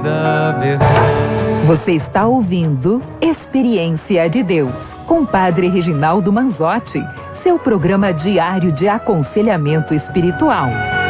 da verdade. Você está ouvindo Experiência de Deus, com Padre Reginaldo Manzotti, seu programa diário de aconselhamento espiritual.